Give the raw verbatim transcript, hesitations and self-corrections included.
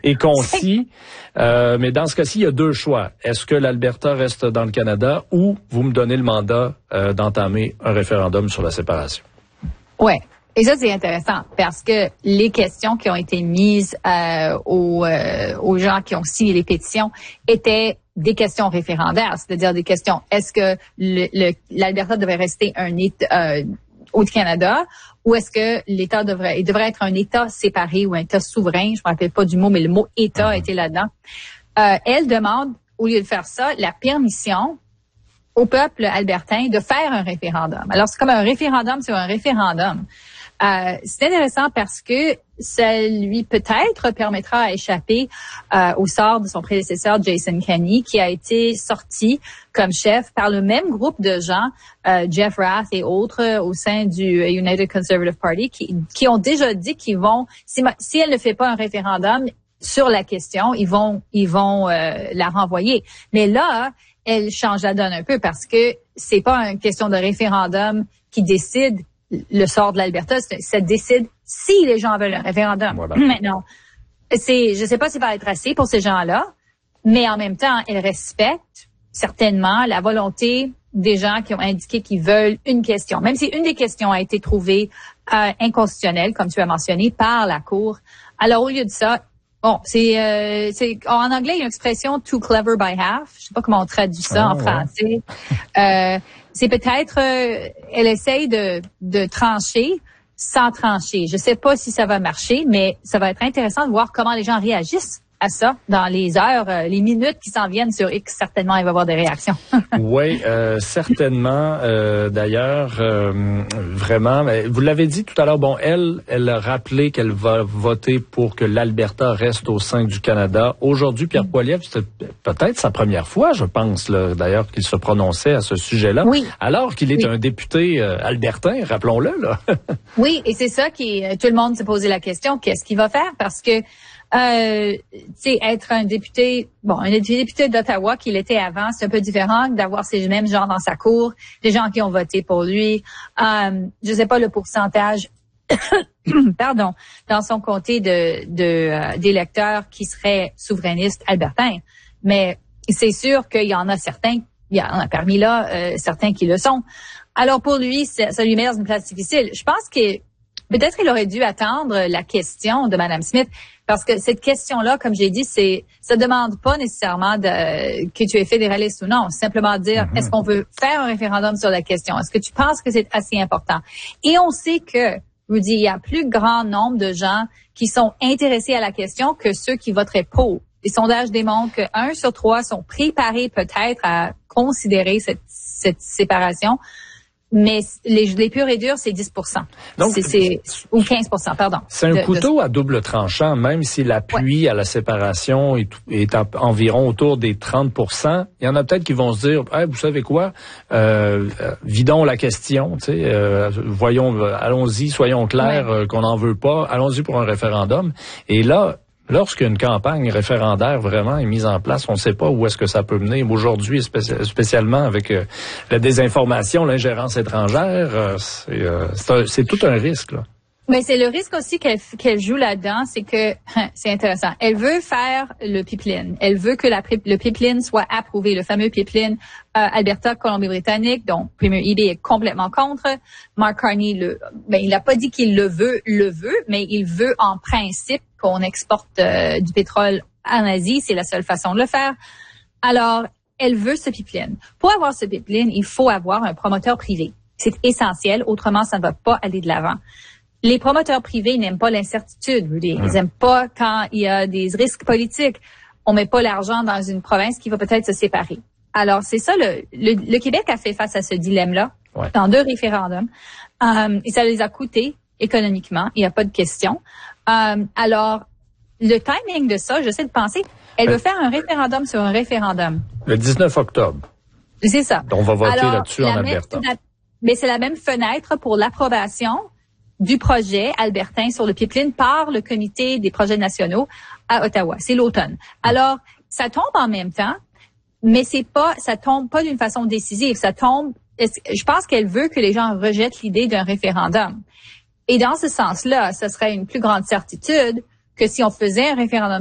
et concis. Euh, mais dans ce cas-ci, il y a deux choix. Est-ce que l'Alberta reste dans le Canada ou vous me donnez le mandat euh, d'entamer un référendum sur la séparation? Ouais. Et ça, c'est intéressant parce que les questions qui ont été mises euh, aux, euh, aux gens qui ont signé les pétitions étaient des questions référendaires, c'est-à-dire des questions, est-ce que le, le, l'Alberta devrait rester un État euh, au Canada ou est-ce que l'État devrait, il devrait être un État séparé ou un État souverain, je me rappelle pas du mot, mais le mot État était là-dedans. Euh, elle demande, au lieu de faire ça, la permission au peuple albertain de faire un référendum. Alors, c'est comme un référendum sur un référendum. Euh, c'est intéressant parce que ça lui peut-être permettra à échapper euh, au sort de son prédécesseur Jason Kenney, qui a été sorti comme chef par le même groupe de gens, euh, Jeff Rath et autres, euh, au sein du United Conservative Party, qui, qui ont déjà dit qu'ils vont, si, si elle ne fait pas un référendum sur la question, ils vont, ils vont euh, la renvoyer. Mais là, elle change la donne un peu parce que c'est pas une question de référendum qui décide le sort de l'Alberta, ça décide si les gens veulent un référendum. Voilà. Maintenant, c'est, je sais pas si ça va être assez pour ces gens-là, mais en même temps, elle respecte certainement la volonté des gens qui ont indiqué qu'ils veulent une question, même si une des questions a été trouvée euh, inconstitutionnelle, comme tu as mentionné, par la Cour. Alors, au lieu de ça, bon, c'est, euh, c'est en anglais, il y a une expression too clever by half. Je sais pas comment on traduit ça ah, en français. Ouais. Euh, c'est peut-être, euh, elle essaye de, de trancher sans trancher. Je sais pas si ça va marcher, mais ça va être intéressant de voir comment les gens réagissent à ça dans les heures, euh, les minutes qui s'en viennent sur X. Certainement, il va y avoir des réactions. Oui, euh, certainement. Euh, d'ailleurs, euh, vraiment, mais vous l'avez dit tout à l'heure, bon, elle, elle a rappelé qu'elle va voter pour que l'Alberta reste au sein du Canada. Aujourd'hui, Pierre Poilievre, c'était peut-être sa première fois, je pense, là, d'ailleurs, qu'il se prononçait à ce sujet-là. Oui. Alors qu'il est oui. un député euh, albertain, rappelons-le, là. Oui, et c'est ça qui, tout le monde s'est posé la question, qu'est-ce qu'il va faire? Parce que Euh, tu sais, être un député, bon, un député d'Ottawa qu'il était avant, c'est un peu différent d'avoir ces mêmes gens dans sa cour, des gens qui ont voté pour lui. Euh, je sais pas le pourcentage, pardon, dans son comté de, de euh, d'électeurs qui seraient souverainistes albertains, mais c'est sûr qu'il y en a certains, il y en a parmi là euh, certains qui le sont. Alors pour lui, ça, ça lui met dans une place difficile. Je pense que peut-être il aurait dû attendre la question de Mme Smith. Parce que cette question-là, comme j'ai dit, c'est, ça demande pas nécessairement de, que tu es fédéraliste ou non. C'est simplement dire, mm-hmm. est-ce qu'on veut faire un référendum sur la question? Est-ce que tu penses que c'est assez important? Et on sait que, Rudy, il y a plus grand nombre de gens qui sont intéressés à la question que ceux qui voteraient pour. Les sondages démontrent que un sur trois sont préparés peut-être à considérer cette, cette séparation. Mais les, les purs et durs, c'est dix pour cent. Donc, c'est, c'est, ou quinze pour cent, pardon. C'est un de, couteau de... à double tranchant, même si l'appui ouais. à la séparation est, est à, environ autour des trente pour cent. Il y en a peut-être qui vont se dire, hey, vous savez quoi, euh, vidons la question, tu sais, euh, voyons, allons-y, soyons clairs ouais. euh, qu'on n'en veut pas, allons-y pour un référendum. Et là, lorsqu'une campagne référendaire vraiment est mise en place, on ne sait pas où est-ce que ça peut mener. Aujourd'hui, spéci- spécialement avec euh, la désinformation, l'ingérence étrangère, euh, c'est, euh, c'est, un, c'est tout un risque, là. Mais c'est le risque aussi qu'elle, qu'elle joue là-dedans, c'est que, c'est intéressant, elle veut faire le pipeline. Elle veut que la, le pipeline soit approuvé, le fameux pipeline euh, Alberta, Colombie-Britannique, dont Premier Eby est complètement contre. Mark Carney, le, ben, il n'a pas dit qu'il le veut, le veut, mais il veut en principe qu'on exporte euh, du pétrole en Asie. C'est la seule façon de le faire. Alors, elle veut ce pipeline. Pour avoir ce pipeline, il faut avoir un promoteur privé. C'est essentiel, autrement ça ne va pas aller de l'avant. Les promoteurs privés n'aiment pas l'incertitude, Rudy. Ils n'aiment pas quand il y a des risques politiques. On met pas l'argent dans une province qui va peut-être se séparer. Alors, c'est ça, le, le, le Québec a fait face à ce dilemme-là ouais. dans deux référendums. Um, et ça les a coûté économiquement. Il n'y a pas de question. Um, alors, le timing de ça, j'essaie de penser, elle veut faire un référendum sur un référendum. Le dix-neuf octobre. C'est ça. On va voter Alors, là-dessus en Alberta. Même, mais c'est la même fenêtre pour l'approbation du projet albertain sur le pipeline par le comité des projets nationaux à Ottawa. C'est l'automne. Alors, ça tombe en même temps, mais c'est pas, ça tombe pas d'une façon décisive. Ça tombe, je pense qu'elle veut que les gens rejettent l'idée d'un référendum. Et dans ce sens-là, ce serait une plus grande certitude que si on faisait un référendum